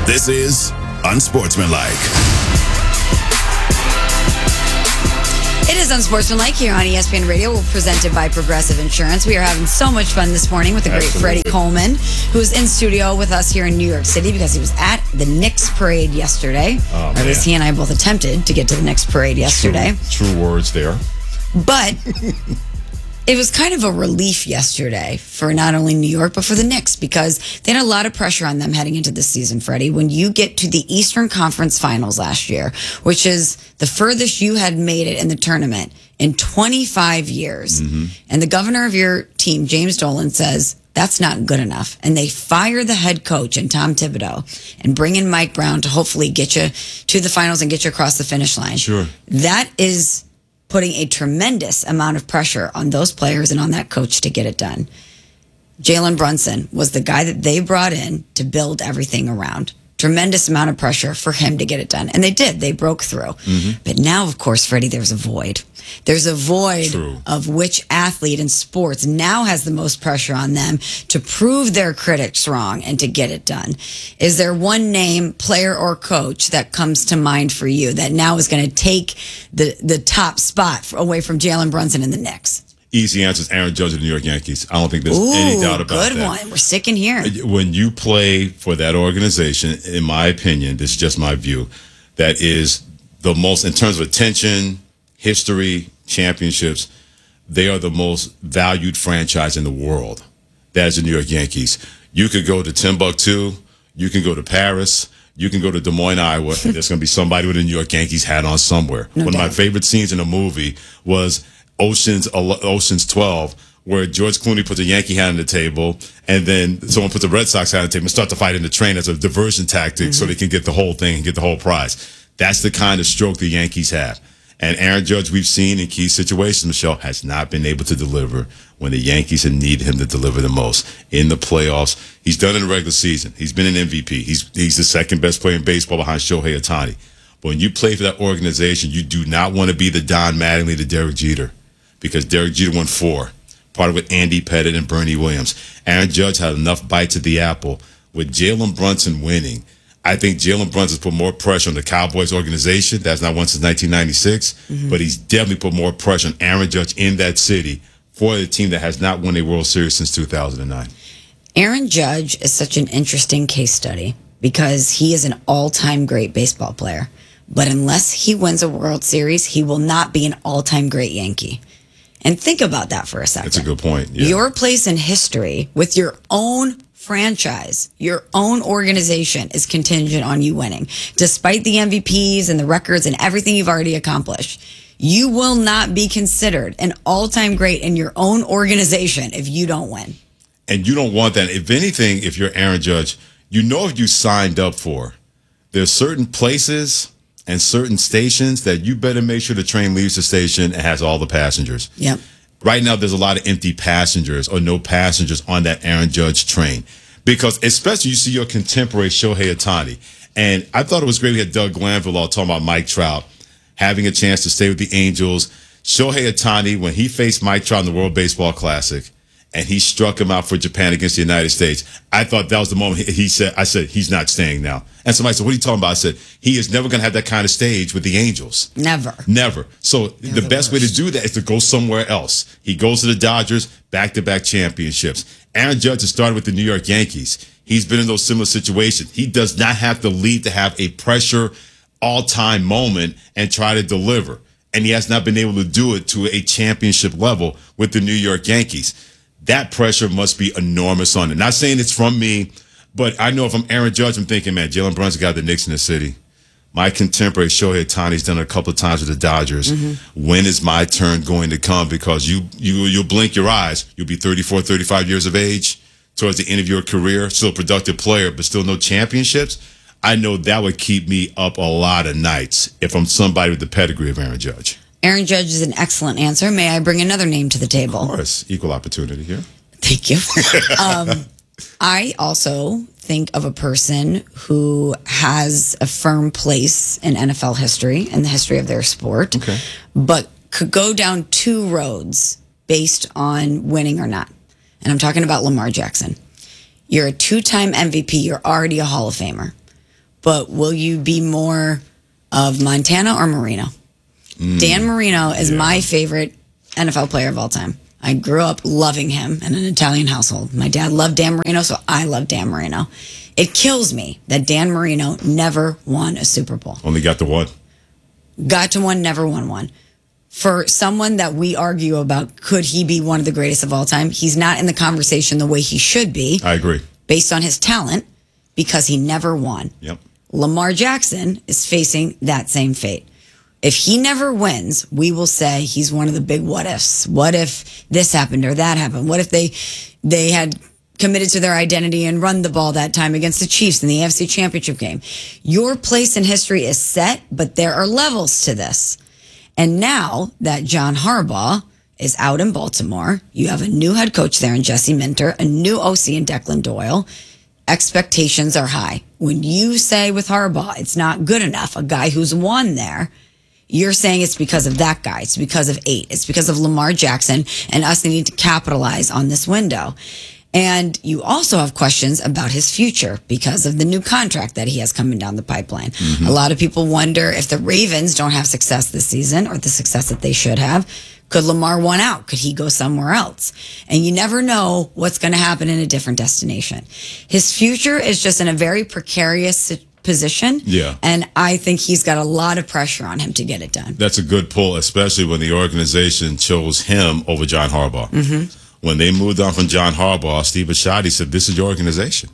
This is Unsportsmanlike. It is Unsportsmanlike here on ESPN Radio, presented by Progressive Insurance. We are having so much fun this morning with the great Freddie Coleman, who is in studio with us here in New York City because he was at the Knicks parade yesterday. Oh, or at least he and I both attempted to get to the Knicks parade yesterday. True words there. But it was kind of a relief yesterday for not only New York, but for the Knicks, because they had a lot of pressure on them heading into this season, Freddie. When you get to the Eastern Conference Finals last year, which is the furthest you had made it in the tournament in 25 years, and the governor of your team, James Dolan, says, that's not good enough. And they fire the head coach and Tom Thibodeau and bring in Mike Brown to hopefully get you to the finals and get you across the finish line. Sure. That is putting a tremendous amount of pressure on those players and on that coach to get it done. Jalen Brunson was the guy that they brought in to build everything around. Tremendous amount of pressure for him to get it done. And they did. They broke through. But now, of course, Freddie, there's a void. There's a void of which athlete in sports now has the most pressure on them to prove their critics wrong and to get it done. Is there one name, player or coach, that comes to mind for you that now is going to take the top spot away from Jalen Brunson and the Knicks? Easy answer is Aaron Judge of the New York Yankees. I don't think there's any doubt about that. Good one. We're sticking here. When you play for that organization, in my opinion, this is just my view, that is the most, in terms of attention, history, championships, they are the most valued franchise in the world. That is the New York Yankees. You could go to Timbuktu, you can go to Paris, you can go to Des Moines, Iowa, and there's going to be somebody with a New York Yankees hat on somewhere. One of my favorite scenes in a movie was Ocean's 12, where George Clooney puts a Yankee hat on the table, and then someone puts a Red Sox hat on the table and start to fight in the train as a diversion tactic so they can get the whole thing and get the whole prize. That's the kind of stroke the Yankees have. And Aaron Judge, we've seen in key situations, Michelle, has not been able to deliver when the Yankees have needed him to deliver the most. In the playoffs, he's done in the regular season. He's been an MVP. He's the second best player in baseball behind Shohei Ohtani. But when you play for that organization, you do not want to be the Don Mattingly to Derek Jeter, because Derek Jeter won 4, part of it Andy Pettitte and Bernie Williams. Aaron Judge had enough bites at the apple. With Jalen Brunson winning, I think Jalen Brunson's put more pressure on the Cowboys organization. That's not one since 1996. But he's definitely put more pressure on Aaron Judge in that city for the team that has not won a World Series since 2009. Aaron Judge is such an interesting case study because he is an all-time great baseball player. But unless he wins a World Series, he will not be an all-time great Yankee. And think about that for a second. That's a good point. Yeah. Your place in history with your own franchise, your own organization is contingent on you winning. Despite the MVPs and the records and everything you've already accomplished, you will not be considered an all-time great in your own organization if you don't win. And you don't want that. If anything, if you're Aaron Judge, you know if you signed up for. There's certain places and certain stations that you better make sure the train leaves the station and has all the passengers. Yep. Right now, there's a lot of empty passengers or no passengers on that Aaron Judge train. Because especially you see your contemporary Shohei Ohtani. And I thought it was great we had Doug Glanville all talking about Mike Trout having a chance to stay with the Angels. Shohei Ohtani, when he faced Mike Trout in the World Baseball Classic, and he struck him out for Japan against the United States, I thought that was the moment I said, he's not staying now. And somebody said, what are you talking about? I said, he is never going to have that kind of stage with the Angels. Never. So the best way to do that is to go somewhere else. He goes to the Dodgers, back-to-back championships. Aaron Judge has started with the New York Yankees. He's been in those similar situations. He does not have to leave to have a pressure all-time moment and try to deliver. And he has not been able to do it to a championship level with the New York Yankees. That pressure must be enormous on it. Not saying it's from me, but I know if I'm Aaron Judge, I'm thinking, man, Jalen Brunson got the Knicks in the city. My contemporary Shohei Ohtani's done it a couple of times with the Dodgers. When is my turn going to come? Because you'll blink your eyes. You'll be 34, 35 years of age towards the end of your career, still a productive player, but still no championships. I know that would keep me up a lot of nights if I'm somebody with the pedigree of Aaron Judge. Aaron Judge is an excellent answer. May I bring another name to the table? Of course. Equal opportunity here. Thank you. I also think of a person who has a firm place in NFL history and the history of their sport, but could go down 2 roads based on winning or not. And I'm talking about Lamar Jackson. You're a 2-time MVP. You're already a Hall of Famer. but will you be more of Montana or Marino? Dan Marino is my favorite NFL player of all time. I grew up loving him in an Italian household. My dad loved Dan Marino, so I love Dan Marino. It kills me that Dan Marino never won a Super Bowl. Only got the one. Got to one, never won one. For someone that we argue about, could he be one of the greatest of all time? He's not in the conversation the way he should be. I agree. Based on his talent, because he never won. Yep. Lamar Jackson is facing that same fate. If he never wins, we will say he's one of the big what ifs. What if this happened or that happened? What if they had committed to their identity and run the ball that time against the Chiefs in the AFC Championship game? Your place in history is set, but there are levels to this. And now that John Harbaugh is out in Baltimore, you have a new head coach there in Jesse Minter, a new OC in Declan Doyle. Expectations are high. When you say with Harbaugh, it's not good enough, a guy who's won there, you're saying it's because of that guy. It's because of 8. It's because of Lamar Jackson and us needing to capitalize on this window. And you also have questions about his future because of the new contract that he has coming down the pipeline. A lot of people wonder if the Ravens don't have success this season or the success that they should have. Could Lamar want out? Could he go somewhere else? And you never know what's going to happen in a different destination. His future is just in a very precarious position. Yeah. And I think he's got a lot of pressure on him to get it done. That's a good pull, especially when the organization chose him over John Harbaugh. When they moved on from John Harbaugh, Steve Bisciotti said, this is your organization.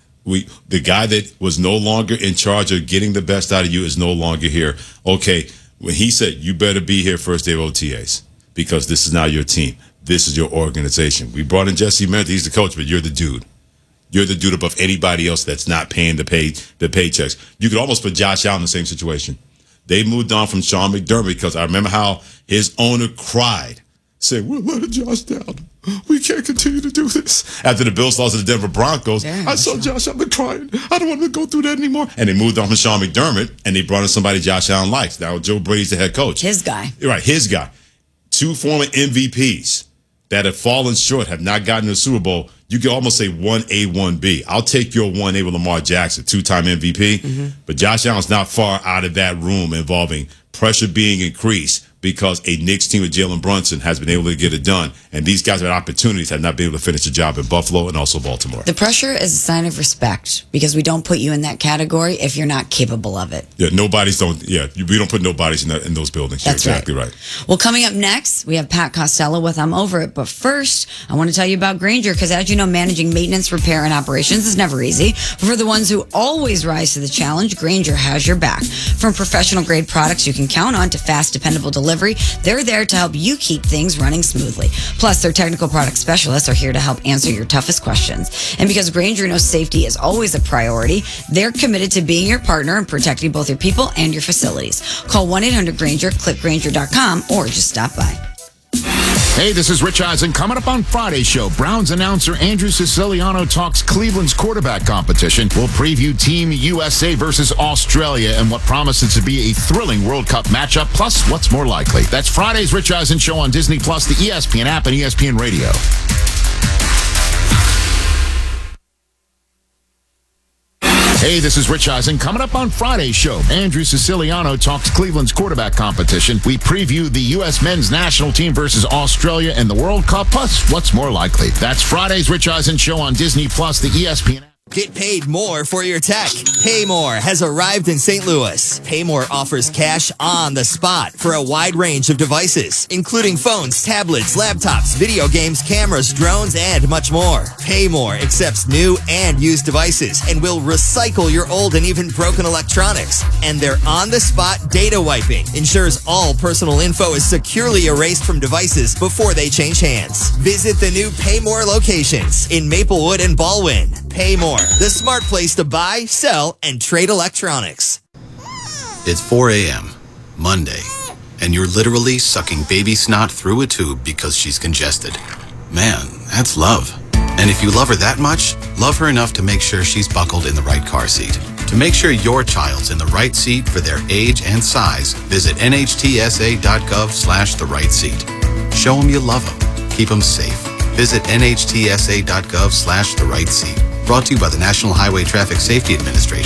The guy that was no longer in charge of getting the best out of you is no longer here. Okay, when he said, you better be here first day of OTAs because this is now your team. This is your organization. We brought in Jesse Minter. He's the coach, but you're the dude. You're the dude above anybody else that's not paying the paychecks. You could almost put Josh Allen in the same situation. They moved on from Sean McDermott because I remember how his owner cried, saying, we're letting Josh down. We can't continue to do this. After the Bills lost to the Denver Broncos, I saw Josh Allen crying. I don't want to go through that anymore. And they moved on from Sean McDermott, and they brought in somebody Josh Allen likes. Now Joe Brady's the head coach. His guy. Right, his guy. 2 former MVPs that have fallen short, have not gotten to the Super Bowl. You could almost say 1A, 1B. I'll take your 1A with Lamar Jackson, 2-time MVP. But Josh Allen's not far out of that room involving pressure being increased because a Knicks team with Jalen Brunson has been able to get it done. And these guys with opportunities have not been able to finish the job in Buffalo and also Baltimore. The pressure is a sign of respect because we don't put you in that category if you're not capable of it. Yeah, we don't put nobodies in those buildings. That's You're exactly right. Well, coming up next, we have Pat Costello with I'm Over It. But first, I want to tell you about Grainger because as you know, managing maintenance, repair, and operations is never easy. But for the ones who always rise to the challenge, Grainger has your back. From professional grade products you can count on to fast, dependable delivery, they're there to help you keep things running smoothly. Plus, their technical product specialists are here to help answer your toughest questions. And because Grainger knows safety is always a priority, they're committed to being your partner and protecting both your people and your facilities. Call 1-800-GRAINGER, click Grainger.com, or just stop by. Hey, this is Rich Eisen. Coming up on Friday's show, Browns announcer Andrew Siciliano talks Cleveland's quarterback competition. We'll preview Team USA versus Australia and what promises to be a thrilling World Cup matchup, plus what's more likely. That's Friday's Rich Eisen show on Disney+, the ESPN app, and ESPN Radio. Hey, this is Rich Eisen. Coming up on Friday's show, Andrew Siciliano talks Cleveland's quarterback competition. We preview the U.S. men's national team versus Australia in the World Cup, plus what's more likely. That's Friday's Rich Eisen show on Disney+, the ESPN app. Get paid more for your tech. Paymore has arrived in St. Louis. Paymore offers cash on the spot for a wide range of devices, including phones, tablets, laptops, video games, cameras, drones, and much more. Paymore accepts new and used devices and will recycle your old and even broken electronics. And their on-the-spot data wiping ensures all personal info is securely erased from devices before they change hands. Visit the new Paymore locations in Maplewood and Baldwin. Paymore, the smart place to buy, sell, and trade electronics. It's 4 a.m., Monday, and you're literally sucking baby snot through a tube because she's congested. Man, that's love. And if you love her that much, love her enough to make sure she's buckled in the right car seat. To make sure your child's in the right seat for their age and size, visit nhtsa.gov/the right seat. Show them you love them. Keep them safe. Visit nhtsa.gov/the right seat. Brought to you by the National Highway Traffic Safety Administration and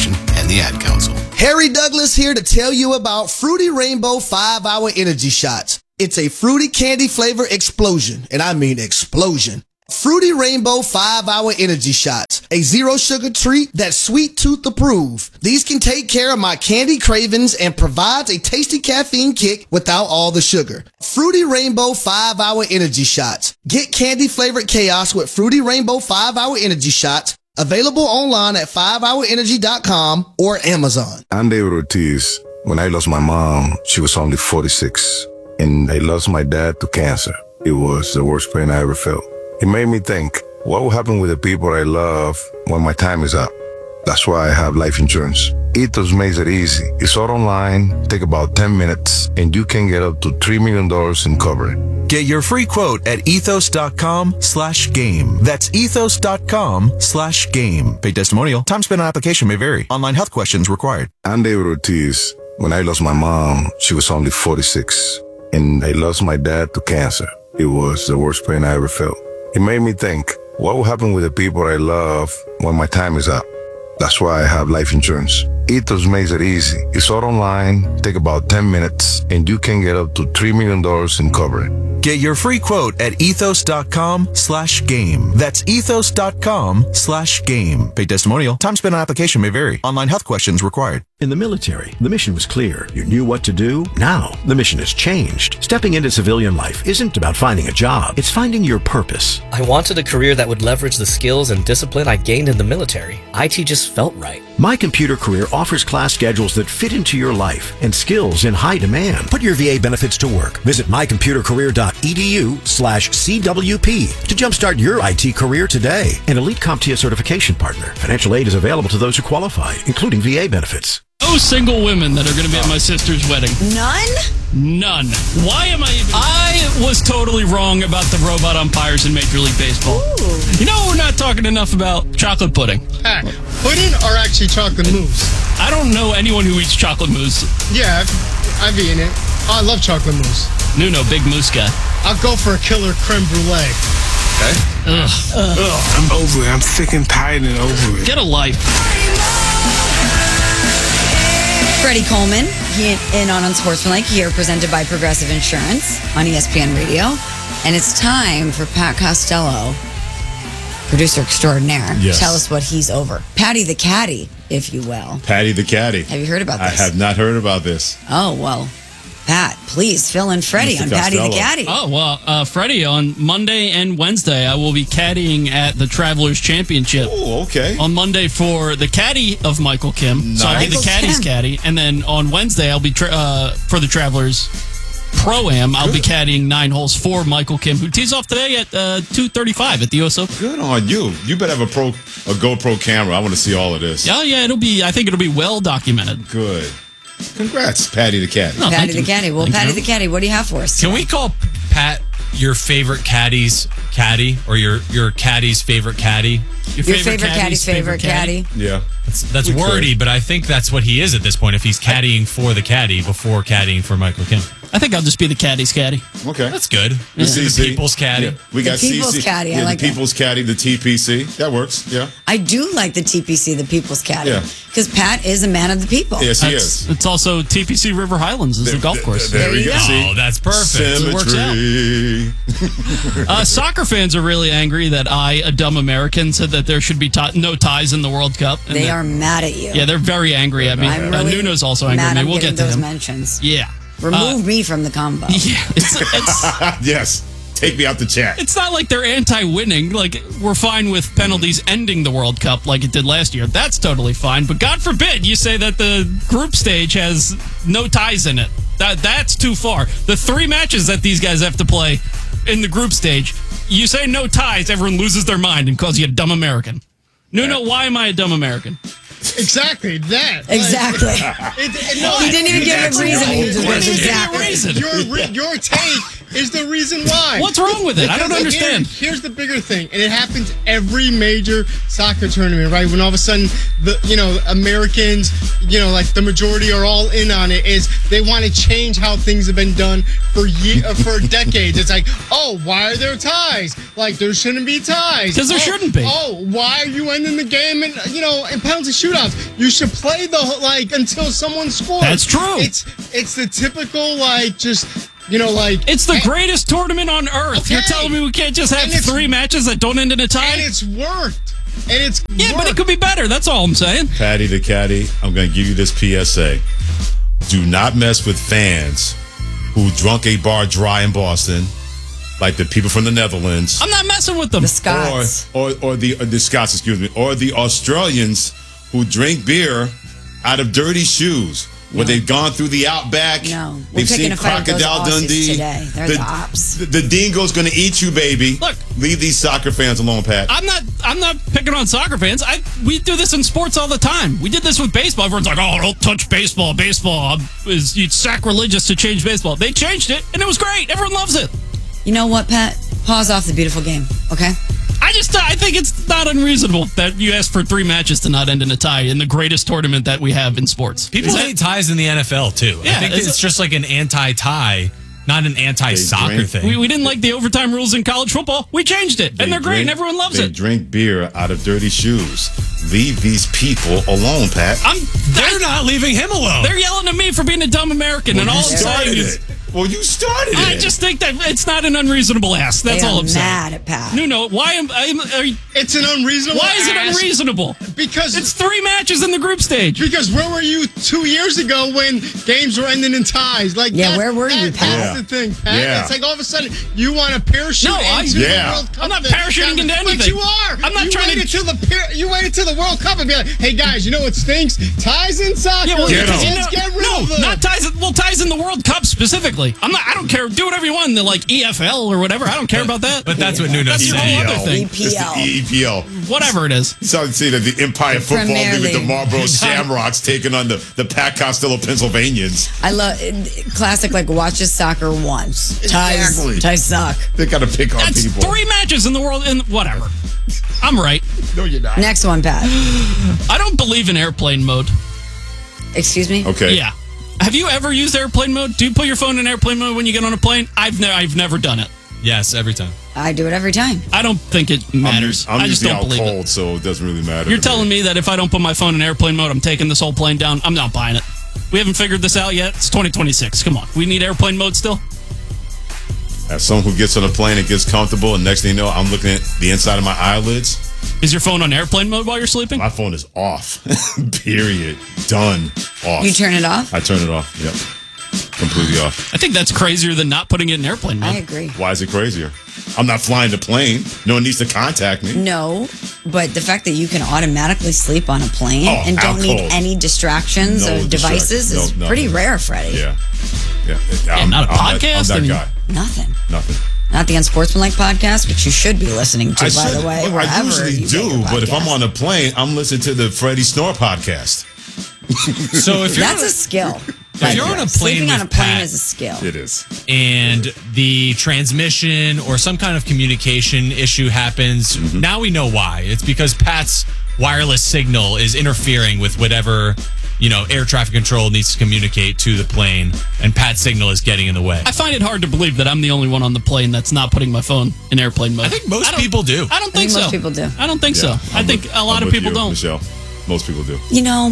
and the Ad Council. Harry Douglas here to tell you about Fruity Rainbow 5-Hour Energy Shots. It's a fruity candy flavor explosion, and I mean explosion. Fruity Rainbow 5-Hour Energy Shots, a zero sugar treat that's sweet tooth approved. These can take care of my candy cravings and provides a tasty caffeine kick without all the sugar. Fruity Rainbow 5-Hour Energy Shots. Get candy flavored chaos with Fruity Rainbow 5-Hour Energy Shots. Available online at 5hourenergy.com or Amazon. I'm David Ortiz. When I lost my mom, she was only 46, and I lost my dad to cancer. It was the worst pain I ever felt. It made me think, what will happen with the people I love when my time is up? That's why I have life insurance. Ethos makes it easy. It's all online, take about 10 minutes, and you can get up to $3 million in coverage. Get your free quote at ethos.com/game. That's ethos.com/game. Paid testimonial. Time spent on application may vary. Online health questions required. I'm David Ortiz. When I lost my mom, she was only 46, and I lost my dad to cancer. It was the worst pain I ever felt. It made me think, what will happen with the people I love when my time is up? That's why I have life insurance. Ethos makes it easy. It's all online, take about 10 minutes, and you can get up to $3 million in coverage. Get your free quote at ethos.com/game. That's ethos.com/game. Paid testimonial. Time spent on application may vary. Online health questions required. In the military, the mission was clear. You knew what to do. Now, the mission has changed. Stepping into civilian life isn't about finding a job. It's finding your purpose. I wanted a career that would leverage the skills and discipline I gained in the military. IT just felt right. My Computer Career offers class schedules that fit into your life and skills in high demand. Put your VA benefits to work. Visit mycomputercareer.edu/CWP to jumpstart your IT career today. An elite CompTIA certification partner. Financial aid is available to those who qualify, including VA benefits. No single women that are going to be at my sister's wedding. None? Why am I even... I was totally wrong about the robot umpires in Major League Baseball. Ooh. You know, we're not talking enough about chocolate pudding. Pudding or actually chocolate mousse? I don't know anyone who eats chocolate mousse. Yeah, I've eaten it. I love chocolate mousse. Nuno, big mousse guy. I'll go for a killer creme brulee. Okay. I'm over it. I'm sick and tired and over it. Get a life. Freddie Coleman, in on Unsportsmanlike, here presented by Progressive Insurance on ESPN Radio. And it's time for Pat Costello, producer extraordinaire. Yes. Tell us what he's over. Patty the Caddy, if you will. Patty the Caddy. Have you heard about this? I have not heard about this. Oh, well, Pat, please fill in Freddie Mr. on Patty the Caddy. Oh, well, Freddie, on Monday and Wednesday, I will be caddying at the Travelers Championship. Oh, okay. On Monday for the caddy of Michael Kim. Nice. So I'll be the caddy's caddy. And then on Wednesday, I'll be for the Travelers Pro-Am. I'll be caddying 9 holes for Michael Kim, who tees off today at 2:35 at the US Open. Good on you. You better have a GoPro camera. I want to see all of this. Oh, yeah, I think it'll be well documented. Good. Congrats, Patty the Caddy. Oh, Patty the Caddy. Well, Patty the Caddy, what do you have for us? Can we call Pat your favorite caddy's caddy, or your caddy's favorite caddy? Your favorite caddy's favorite caddy? Yeah. That's wordy, but I think that's what he is at this point, if he's caddying for the caddy before caddying for Michael Kim. I think I'll just be the caddy's caddy. Okay. That's good. Yeah. The People's Caddy. Yeah. We got the People's CC. Caddy. I Yeah, like the People's Caddy, the TPC. That works. Yeah. I do like the TPC, the People's Caddy. Yeah. Because Pat is a man of the people. Yes, he is. It's also TPC River Highlands is the golf course. There we go. Oh, that's perfect. Symmetry. It works out. Soccer fans are really angry that I, a dumb American, said that there should be no ties in the World Cup. And They are mad at you. Yeah, they're very angry at me. I'm really Nuno's also angry at mad me. I'm We'll getting get to those him. mentions. Yeah. Remove me from the combo. Yeah, it's Yes. Take me out the chat. It's not like they're anti-winning. Like, we're fine with penalties ending the World Cup like it did last year. That's totally fine. But God forbid you say that the group stage has no ties in it. That's too far. The 3 matches that these guys have to play in the group stage, you say no ties, everyone loses their mind and calls you a dumb American. Nuno, why am I a dumb American? Exactly that. Exactly. He didn't even give a reason. He just goes, exactly. Your take is the reason why. What's wrong with it? I don't understand. Here's the bigger thing, and it happens every major soccer tournament, right? When all of a sudden Americans, like the majority are all in on it, is they want to change how things have been done for decades. It's like, oh, why are there ties? Like, there shouldn't be ties. Because there shouldn't be. Oh, why are you ending the game in penalty shootout? shootouts. You should play until someone scores. That's true. It's the typical just. It's the greatest tournament on earth. Okay. You're telling me we can't just have 3 matches that don't end in a tie? And it's worked. But it could be better. That's all I'm saying. Patty the Caddy, I'm going to give you this PSA. Do not mess with fans who drunk a bar dry in Boston, like the people from the Netherlands. I'm not messing with them. The Scots. Or the Scots, excuse me. Or the Australians who drink beer out of dirty shoes. Where they've gone through the outback. No. They've seen Crocodile Dundee. Today. They're the ops. The dingo's going to eat you, baby. Look. Leave these soccer fans alone, Pat. I'm not picking on soccer fans. We do this in sports all the time. We did this with baseball. Everyone's like, oh, don't touch baseball. Baseball it's sacrilegious to change baseball. They changed it, and it was great. Everyone loves it. You know what, Pat? Pause off the beautiful game, okay? I think it's not unreasonable that you ask for 3 matches to not end in a tie in the greatest tournament that we have in sports. People hate ties in the NFL, too. Yeah, I think it's just like an anti-tie, not an anti-soccer thing. We didn't like the overtime rules in college football. We changed it, and they're great, and everyone loves They it. drink beer out of dirty shoes. Leave these people alone, Pat. They're not leaving him alone. They're yelling at me for being a dumb American, and all I'm saying is... Well, you started it. I just think that it's not an unreasonable ask. That's all I'm saying. Mad at Pat. No. Why It's an unreasonable. Why is it ask unreasonable? Because it's 3 matches in the group stage. Because where were you 2 years ago when games were ending in ties? Where were you, Pat? That's the thing, Pat. Yeah. It's like all of a sudden you want to parachute into the World Cup. I'm not parachuting into anything. But you are. I'm not trying to. You waited till the World Cup and be like, hey guys, you know what stinks? Ties in soccer. Yeah, well, let's get rid of them. Not ties. Well, ties in the World Cup specifically. I don't care. Do whatever you want in the EFL or whatever. I don't care about that. But that's what Nuno's That's your saying. whole other thing. It's the EPL. Whatever it is. So see that the Empire Football League with the Marlboro Shamrocks taking on the Pat Costello Pennsylvanians. I love classic watches soccer once. Exactly. Ties suck. They got to pick on That's people. 3 matches in the world and whatever. I'm right. No, you're not. Next one, Pat. I don't believe in airplane mode. Excuse me? Okay. Yeah. Have you ever used airplane mode? Do you put your phone in airplane mode when you get on a plane? I've never done it. Yes, every time. I do it every time. I don't think it matters. I'm I just usually don't out believe cold, it. so it doesn't really matter. You're telling me that if I don't put my phone in airplane mode, I'm taking this whole plane down? I'm not buying it. We haven't figured this out yet. It's 2026. Come on. We need airplane mode still? As someone who gets on a plane and gets comfortable, and next thing you know, I'm looking at the inside of my eyelids. Is your phone on airplane mode while you're sleeping? My phone is off. Period. Done. Off. You turn it off? I turn it off. Yep. Completely off. I think that's crazier than not putting it in airplane mode. I agree. Why is it crazier? I'm not flying the plane. No one needs to contact me. No, but the fact that you can automatically sleep on a plane Oh, and don't out need cold. any distractions No or devices distractions. is No, pretty nothing. rare, Freddie. Yeah. Not a podcast? I'm I mean, that guy. Nothing. Not the Unsportsmanlike podcast, which you should be listening to, by the way. I wherever usually you get do, your but if I'm podcast. on a plane, I'm listening to the Freddie Snore podcast. So if you're That's a skill. If you're on a plane Sleeping on a with plane Pat, is a skill. It is. and the transmission or some kind of communication issue happens, now we know why. It's because Pat's wireless signal is interfering with whatever, air traffic control needs to communicate to the plane, and Pat's signal is getting in the way. I find it hard to believe that I'm the only one on the plane that's not putting my phone in airplane mode. I think most people do. I don't think so. most people do. I don't think so. I think a lot I'm of with people you, don't. Michelle. Most people do.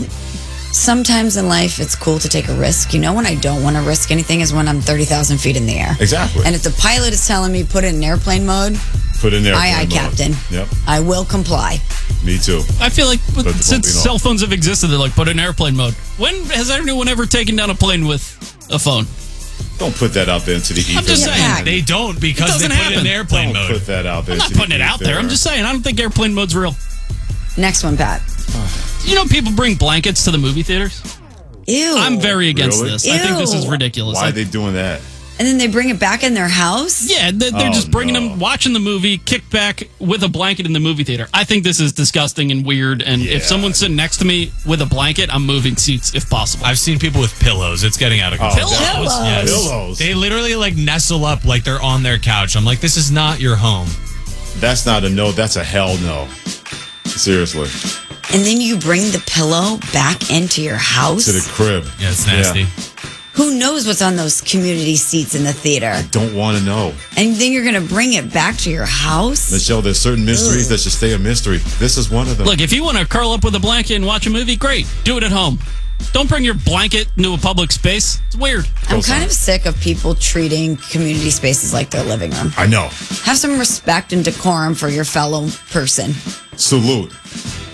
Sometimes in life it's cool to take a risk. When I don't want to risk anything is when I'm 30,000 feet in the air. Exactly. And if the pilot is telling me put it in airplane mode, Put in there. aye, Captain. Yep. I will comply. Me too. I feel like But it since won't be long. cell phones have existed, they're like, put it in airplane mode. When has anyone ever taken down a plane with a phone? Don't put that out there into the ether. I'm just saying. They don't because It they doesn't put it in happen. airplane Don't mode. put that out there. I'm not into the putting it out there. I'm ether. just saying. I don't think airplane mode's real. Next one, Pat. People bring blankets to the movie theaters? Ew. I'm very against Really? this. I think this is Ew. ridiculous. Why are they doing that? And then they bring it back in their house? Yeah, they're just bringing them, watching the movie, kicked back with a blanket in the movie theater. I think this is disgusting and weird. And if someone's sitting next to me with a blanket, I'm moving seats if possible. I've seen people with pillows. It's getting out of control. Pillows? Yes. Pillows. They literally nestle up like they're on their couch. I'm like, this is not your home. That's not a no. That's a hell no. Seriously. And then you bring the pillow back into your house? To the crib. Yeah, it's nasty. Who knows what's on those community seats in the theater? Don't want to know. And then you're going to bring it back to your house? Michelle, there's certain mysteries that should stay a mystery. This is one of them. Look, if you want to curl up with a blanket and watch a movie, great. Do it at home. Don't bring your blanket into a public space. It's weird. I'm kind of sick of people treating community spaces like their living room. I know. Have some respect and decorum for your fellow person. Salute.